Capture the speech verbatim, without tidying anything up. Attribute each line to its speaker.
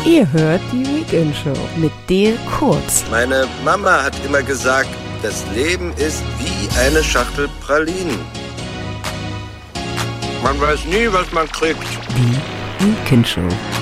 Speaker 1: Ihr hört die Weekend Show mit Dale Kurz.
Speaker 2: Meine Mama hat immer gesagt, das Leben ist wie eine Schachtel Pralinen. Man weiß nie, was man kriegt.
Speaker 1: Die Weekend Show.